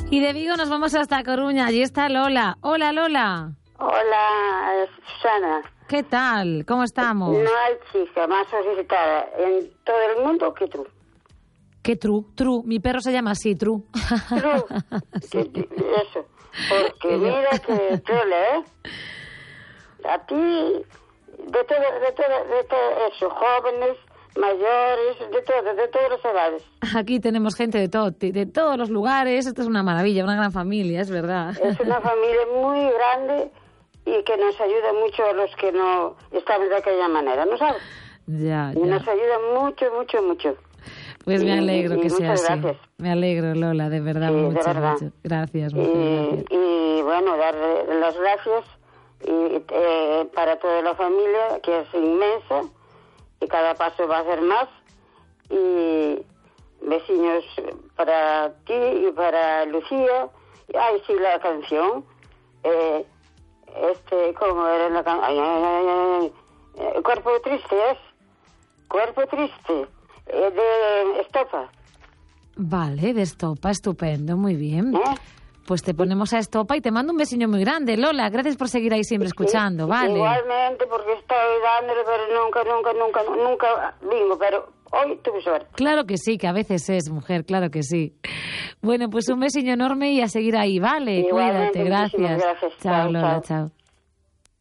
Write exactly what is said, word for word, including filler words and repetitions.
Y de Vigo nos vamos hasta Coruña. Allí está Lola. Hola, Lola. Hola, Susana. ¿Qué tal? ¿Cómo estamos? No hay chica más solicitada en todo el mundo que tú. ¿Qué Tru? Tru. Mi perro se llama así, Tru. Tru. Sí. Eso. Porque mira que Trole, ¿eh? A ti, de todo, de todo, de todo eso, jóvenes, mayores, de todo, de todas las edades. Aquí tenemos gente de todo, de todos los lugares. Esto es una maravilla, una gran familia, es verdad. Es una familia muy grande y que nos ayuda mucho a los que no estamos de aquella manera, ¿no sabes? Ya, ya. Y nos ayuda mucho, mucho, mucho. Pues me alegro y, y que sea así. Gracias. Me alegro, Lola, de verdad, sí, mucho, de verdad. mucho. Gracias, muchas y, gracias. Y bueno, darle las gracias y, eh, para toda la familia, que es inmensa, y cada paso va a ser más. Y vecinos para ti y para Lucía. Ay, sí, la canción. Eh, este, ¿cómo era la canción? Ay, ay, ay, ay, ay. Cuerpo triste es. Cuerpo triste. Eh, de Estopa. Vale, de Estopa, estupendo, muy bien. ¿Eh? Pues te ponemos a Estopa y te mando un besiño muy grande, Lola. Gracias por seguir ahí siempre escuchando, sí, ¿vale? Igualmente, porque estoy dándole, pero nunca, nunca, nunca, nunca bingo, pero hoy tuve suerte. Claro que sí, que a veces es, mujer, claro que sí. Bueno, pues un besiño enorme y a seguir ahí, ¿vale? Igualmente, Cuídate, gracias. gracias. Chao, Chao, Lola, chao. chao.